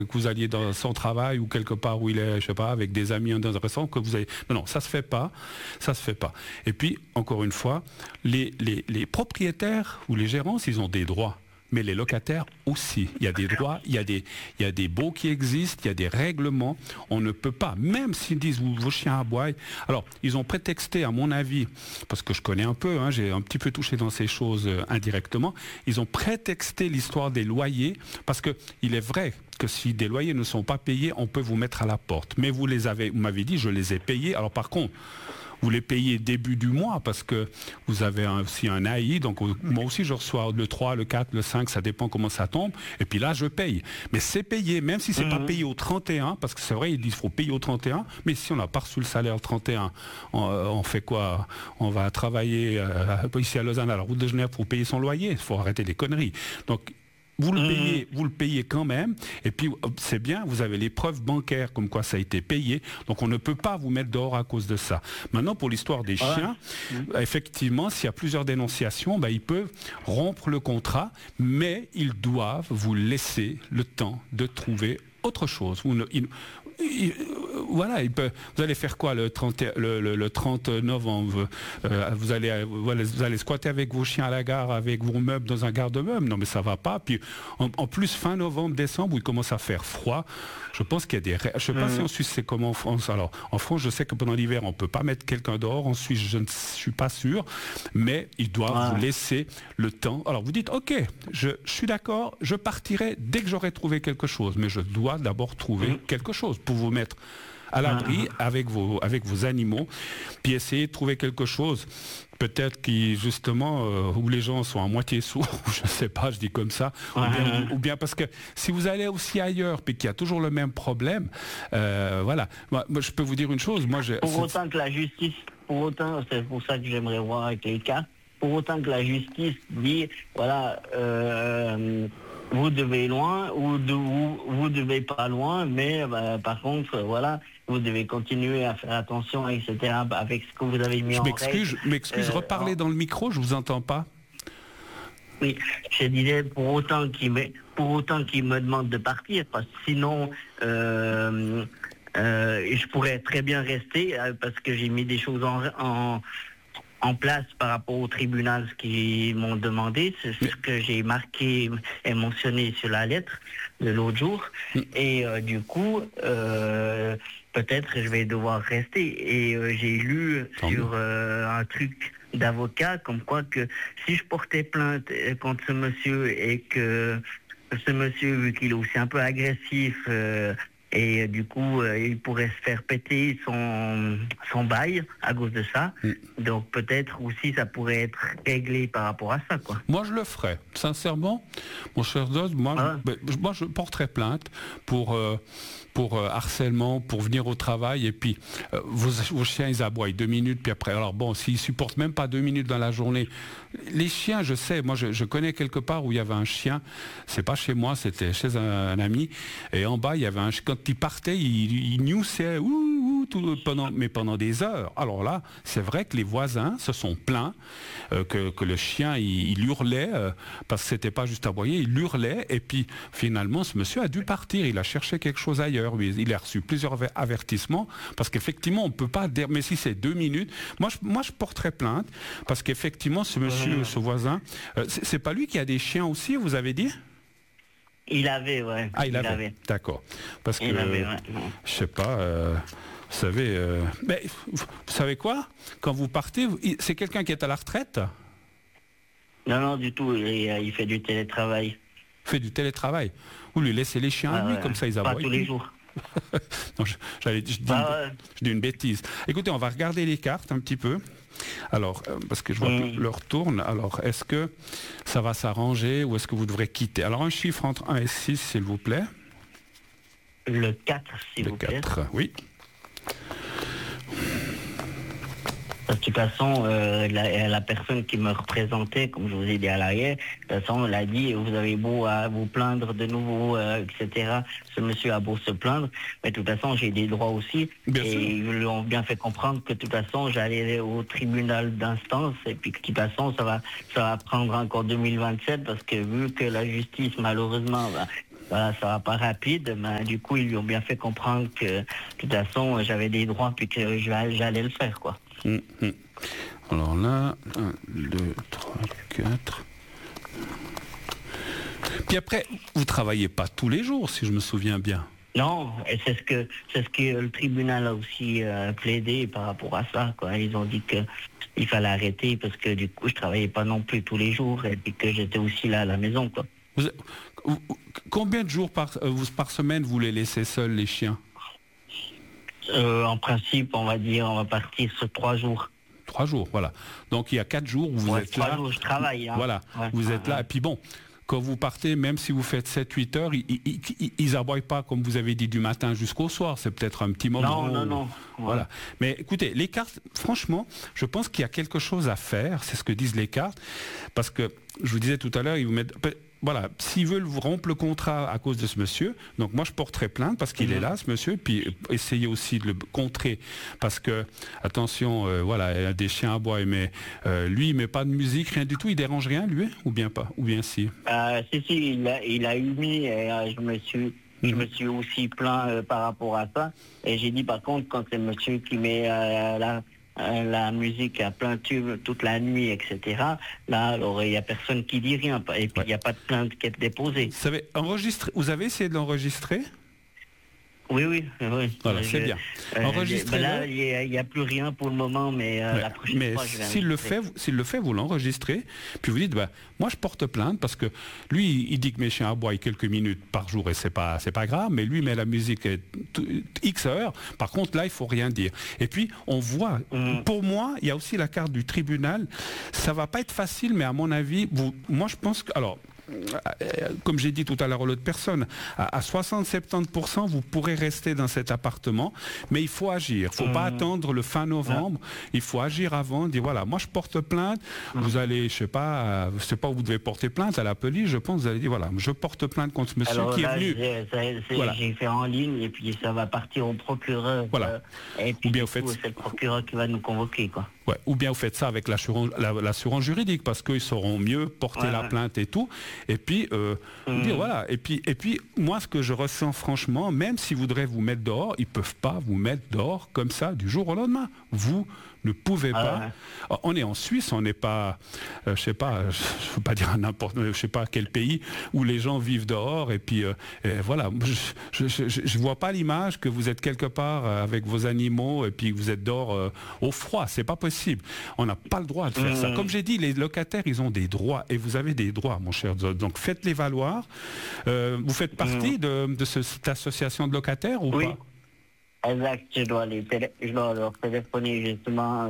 que vous alliez dans son travail ou quelque part où il est, je sais pas, avec des amis dans un restaurant, que vous avez... Non, ça se fait pas. Ça se fait pas. Et puis, encore une fois, les propriétaires ou les gérants, ils ont des droits. Mais les locataires aussi. Il y a des droits, il y a des baux qui existent, il y a des règlements. On ne peut pas, même s'ils disent vos chiens aboient. Alors, ils ont prétexté, à mon avis, parce que je connais un peu, j'ai un petit peu touché dans ces choses indirectement, ils ont prétexté l'histoire des loyers, parce qu'il est vrai que si des loyers ne sont pas payés, on peut vous mettre à la porte. Mais vous m'avez dit, je les ai payés. Alors par contre, vous les payez début du mois parce que vous avez aussi un AI, donc moi aussi je reçois le 3, le 4, le 5, ça dépend comment ça tombe, et puis là je paye. Mais c'est payé, même si c'est pas payé au 31, parce que c'est vrai, ils disent qu'il faut payer au 31, mais si on n'a pas reçu le salaire le 31, on fait quoi? On va travailler ici à Lausanne, à la route de Genève pour payer son loyer, il faut arrêter les conneries. Donc vous le payez quand même, et puis c'est bien, vous avez les preuves bancaires comme quoi ça a été payé, donc on ne peut pas vous mettre dehors à cause de ça. Maintenant, pour l'histoire des chiens, effectivement, s'il y a plusieurs dénonciations, ils peuvent rompre le contrat, mais ils doivent vous laisser le temps de trouver autre chose. Voilà, vous allez faire quoi le 30 novembre? Vous allez squatter avec vos chiens à la gare, avec vos meubles dans un garde-meuble? Non, mais ça va pas. Puis en plus, fin novembre, décembre, où il commence à faire froid, je pense qu'il y a des... Je sais pas si en Suisse c'est comme en France. Alors, en France, je sais que pendant l'hiver, on peut pas mettre quelqu'un dehors. En Suisse, je ne suis pas sûr. Mais ils doivent vous laisser le temps. Alors, vous dites, OK, je suis d'accord, je partirai dès que j'aurai trouvé quelque chose. Mais je dois d'abord trouver quelque chose pour vous mettre à l'abri avec vos animaux, puis essayer de trouver quelque chose, peut-être qui justement, où les gens sont à moitié sourds, je ne sais pas, je dis comme ça, ou bien parce que si vous allez aussi ailleurs, puis qu'il y a toujours le même problème, voilà. Moi, je peux vous dire une chose, Pour autant que la justice, c'est pour ça que j'aimerais voir avec les cas, pour autant que la justice dit, voilà, vous devez loin ou vous devez pas loin, mais par contre, voilà, vous devez continuer à faire attention, etc. avec ce que vous avez mis en règle. Je m'excuse, reparlez dans le micro, je vous entends pas. Oui, je disais pour autant qu'il me demande de partir, parce que sinon je pourrais très bien rester parce que j'ai mis des choses en place par rapport au tribunal, ce qu'ils m'ont demandé, c'est ce que j'ai marqué et mentionné sur la lettre de l'autre jour. Et du coup, peut-être je vais devoir rester. Et j'ai lu sur un truc d'avocat comme quoi que si je portais plainte contre ce monsieur et que ce monsieur, vu qu'il est aussi un peu agressif, et du coup, il pourrait se faire péter son bail à cause de ça. Donc peut-être aussi ça pourrait être réglé par rapport à ça, quoi. Moi, je le ferais. Sincèrement, mon cher Doz, moi, je porterais plainte pour harcèlement, pour venir au travail, et puis vos chiens, ils aboient 2 minutes, puis après, alors bon, s'ils supportent même pas 2 minutes dans la journée, les chiens, je sais, moi, je connais quelque part où il y avait un chien, c'est pas chez moi, c'était chez un ami, et en bas, il y avait un chien, quand il partait, il newsait, pendant des heures. Alors là, c'est vrai que les voisins se sont plaints que le chien, il hurlait, parce que c'était pas juste aboyer, il hurlait, et puis finalement, ce monsieur a dû partir, il a cherché quelque chose ailleurs, il a reçu plusieurs avertissements, parce qu'effectivement, on peut pas dire, mais si c'est 2 minutes, moi je porterais plainte, parce qu'effectivement, ce monsieur, ce voisin, c'est pas lui qui a des chiens aussi, vous avez dit? Il avait, ouais. Ah, il avait. D'accord. Parce que, je sais pas, vous savez, mais vous savez quoi? Quand vous partez, c'est quelqu'un qui est à la retraite? Non, du tout. Il fait du télétravail. Fait du télétravail? Vous lui laissez les chiens à lui, comme ça ils aboient? Pas tous les jours. Non, je dis une bêtise. Écoutez, on va regarder les cartes un petit peu. Alors, parce que je vois que l'heure tourne, alors est-ce que ça va s'arranger ou est-ce que vous devrez quitter? Alors, un chiffre entre 1 et 6, s'il vous plaît. Le 4, s'il vous plaît. Le 4, oui. De toute façon, la personne qui me représentait, comme je vous ai dit à l'arrière, de toute façon, elle a dit, vous avez beau à vous plaindre de nouveau, etc. Ce monsieur a beau se plaindre, mais de toute façon, j'ai des droits aussi. Bien sûr. Ils lui ont bien fait comprendre que de toute façon, j'allais au tribunal d'instance, et puis que de toute façon, ça va prendre encore 2027, parce que vu que la justice, malheureusement, voilà, ça va pas rapide, mais du coup, ils lui ont bien fait comprendre que, de toute façon, j'avais des droits puis que j'allais le faire, quoi. Alors là, 1, 2, 3, 4. Puis après, vous travaillez pas tous les jours, si je me souviens bien. Non, et c'est ce que le tribunal a aussi plaidé par rapport à ça, quoi. Ils ont dit que il fallait arrêter parce que du coup, je travaillais pas non plus tous les jours et puis que j'étais aussi là à la maison, quoi. Combien de jours par semaine vous les laissez seuls, les chiens? En principe, on va partir sur 3 jours. 3 jours, voilà. Donc il y a 4 jours où vous êtes 3 là. jours, je travaille. Hein. Voilà, vous êtes là. Et puis bon, quand vous partez, même si vous faites 7-8 heures, ils aboient pas, comme vous avez dit, du matin jusqu'au soir. C'est peut-être un petit moment. Non. Voilà. Mais écoutez, les cartes, franchement, je pense qu'il y a quelque chose à faire. C'est ce que disent les cartes. Parce que, je vous disais tout à l'heure, ils vous mettent... Voilà, s'ils veulent vous rompre le contrat à cause de ce monsieur, donc moi je porterai plainte parce qu'il est là, ce monsieur, puis essayez aussi de le contrer parce que, attention, voilà, il y a des chiens à bois, mais lui il met pas de musique, rien du tout, il dérange rien lui, ou bien pas, ou bien si. Si, il a eu mis, et je me suis aussi plaint par rapport à ça, et j'ai dit par contre quand c'est monsieur qui met la musique à plein tube toute la nuit, etc. Là, alors il n'y a personne qui dit rien. Et puis il n'y a pas de plainte qui est déposée. Vous avez essayé de l'enregistrer? Oui. Voilà, c'est bien. Enregistrez-le. Là, il n'y a plus rien pour le moment, mais la prochaine fois, je vais s'il le fait, vous l'enregistrez, puis vous dites, moi je porte plainte parce que lui, il dit que mes chiens aboient quelques minutes par jour et c'est pas grave, mais lui met la musique X heures. Par contre, là, il faut rien dire. Et puis, on voit, pour moi, il y a aussi la carte du tribunal. Ça va pas être facile, mais à mon avis, moi je pense que, alors, comme j'ai dit tout à l'heure à l'autre personne, à 60-70%, vous pourrez rester dans cet appartement, mais il faut agir. Il ne faut pas attendre le fin novembre. Il faut agir avant, dire voilà, moi je porte plainte. Vous allez, je sais pas où vous devez porter plainte à la police. Je pense, vous allez dire voilà, je porte plainte contre ce monsieur qui est venu. J'ai fait en ligne et puis ça va partir au procureur. Voilà. Et puis c'est le procureur qui va nous convoquer, quoi. Ouais, ou bien vous faites ça avec l'assurance juridique parce qu'ils sauront mieux porter la plainte et tout. Et puis, dire voilà. Et puis, moi, ce que je ressens franchement, même s'ils voudraient vous mettre dehors, ils peuvent pas vous mettre dehors comme ça du jour au lendemain. Vous ne pouvez pas. On est en Suisse, on n'est pas, je sais pas, je veux pas dire je sais pas quel pays où les gens vivent dehors et puis voilà. Je vois pas l'image que vous êtes quelque part avec vos animaux et puis que vous êtes dehors au froid. C'est pas possible. On n'a pas le droit de faire ça. Comme j'ai dit, les locataires, ils ont des droits et vous avez des droits, mon cher Zod. Donc faites-les valoir. Vous faites partie de cette association de locataires ou pas? Exact, je dois leur téléphoner justement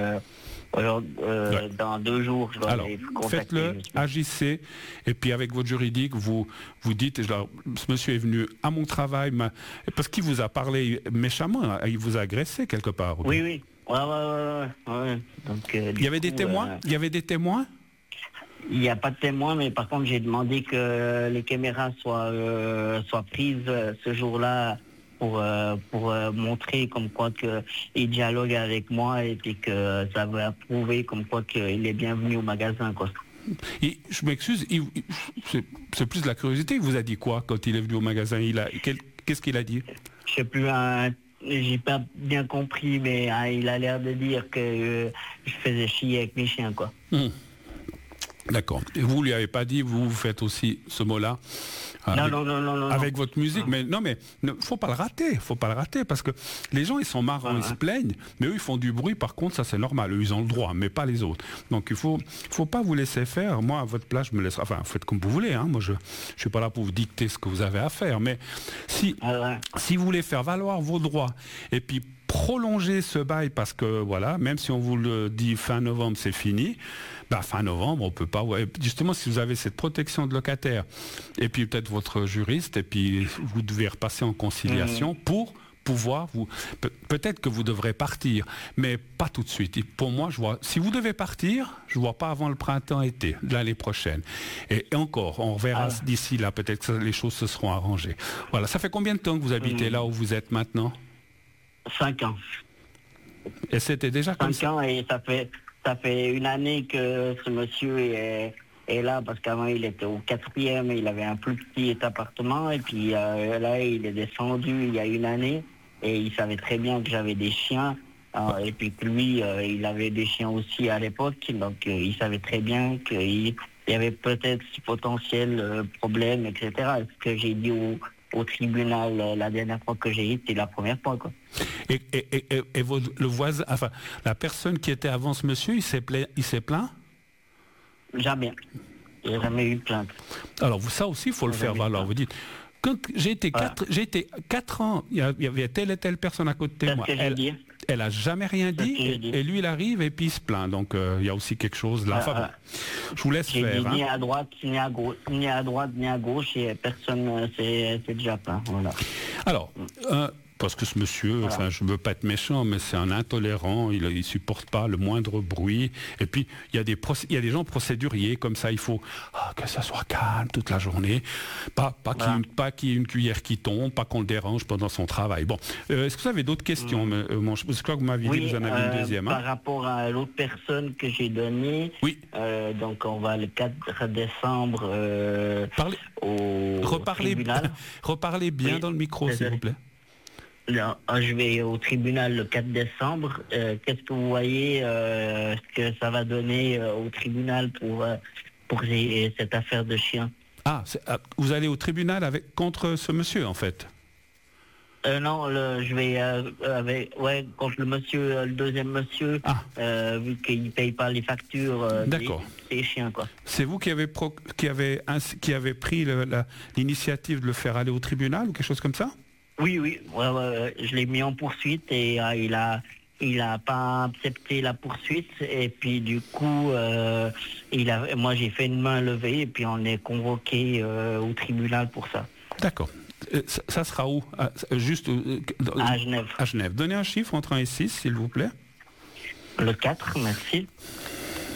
dans 2 jours. Je dois alors, les contacter. faites-le, agissez, et puis avec votre juridique, vous dites, ce monsieur est venu à mon travail, parce qu'il vous a parlé méchamment, il vous a agressé quelque part. Oui. Ouais. Donc, il y avait des témoins? Il y avait des témoins? Il n'y a pas de témoins, mais par contre, j'ai demandé que les caméras soient prises ce jour-là pour montrer comme quoi qu'il dialogue avec moi et puis que ça va prouver comme quoi qu'il est bienvenu au magasin, quoi. Je m'excuse, c'est plus de la curiosité. Il vous a dit quoi quand il est venu au magasin? Qu'est-ce qu'il a dit? Je sais plus, j'ai pas bien compris, mais il a l'air de dire que je faisais chier avec mes chiens, quoi. D'accord. Et vous lui avez pas dit, vous faites aussi ce mot-là non. Avec votre musique, mais faut pas le rater, parce que les gens ils sont marrants, ils se plaignent, mais eux ils font du bruit. Par contre, ça c'est normal, eux ils ont le droit, mais pas les autres. Donc il faut pas vous laisser faire. Moi à votre place, je me laisserai. Enfin, faites comme vous voulez. Moi je suis pas là pour vous dicter ce que vous avez à faire, mais si vous voulez faire valoir vos droits et puis prolonger ce bail parce que voilà, même si on vous le dit fin novembre c'est fini, fin novembre on peut pas. Justement, si vous avez cette protection de locataire et puis peut-être votre juriste et puis vous devez repasser en conciliation pour pouvoir peut-être que vous devrez partir, mais pas tout de suite. Et pour moi, si vous devez partir, je vois pas avant le printemps-été de l'année prochaine. Et encore, on verra d'ici là, peut-être que les choses se seront arrangées. Voilà. Ça fait combien de temps que vous habitez là où vous êtes maintenant? 5 ans. Et c'était déjà comme ça? 5 ans, et ça fait 1 année que ce monsieur Et là, parce qu'avant, il était au 4e, il avait un plus petit appartement. Et puis là, il est descendu il y a une année. Et il savait très bien que j'avais des chiens. Et puis que lui, il avait des chiens aussi à l'époque. Donc, il savait très bien qu'il y avait peut-être ce potentiel problème, etc. Ce que j'ai dit au tribunal la dernière fois que j'ai été, la première fois, quoi. Et le voisin, enfin, la personne qui était avant ce monsieur, il s'est plaint? Jamais. Il n'y a jamais eu de plainte. Alors, ça aussi, il faut le faire valoir. Vous dites, quand j'ai été 4 ans, il y avait telle et telle personne à côté de moi. Elle a jamais rien dit, et lui, il arrive et puis il se plaint. Donc, il y a aussi quelque chose là. Enfin, bon, je vous laisse faire. Ni à droite, ni à gauche, ni à gauche, et personne c'est déjà plein. Voilà. Alors, parce que ce monsieur, voilà. Enfin, je ne veux pas être méchant, mais c'est un intolérant, il ne supporte pas le moindre bruit. Et puis, il y a des gens procéduriers, comme ça, il faut que ça soit calme toute la journée. Pas qu'il y ait une cuillère qui tombe, pas qu'on le dérange pendant son travail. Bon, est-ce que vous avez d'autres questions? Je crois que vous m'avez dit que vous en avez une deuxième. Par rapport à l'autre personne que j'ai donnée, oui. Donc on va le 4 décembre au tribunal. Reparlez bien dans le micro, s'il vous plaît. Non, je vais au tribunal le 4 décembre. Qu'est-ce que vous voyez ce que ça va donner au tribunal pour cette affaire de chien? Vous allez au tribunal contre ce monsieur, en fait? Non, je vais contre le monsieur, le deuxième monsieur, vu qu'il ne paye pas les factures des chiens, quoi. C'est vous qui avez pris l'initiative de le faire aller au tribunal ou quelque chose comme ça? Oui, je l'ai mis en poursuite et il a pas accepté la poursuite, et puis du coup moi j'ai fait une main levée et puis on est convoqué au tribunal pour ça. D'accord. Ça sera où? Juste à Genève. À Genève. Donnez un chiffre entre 1 et 6, s'il vous plaît. Le 4, merci.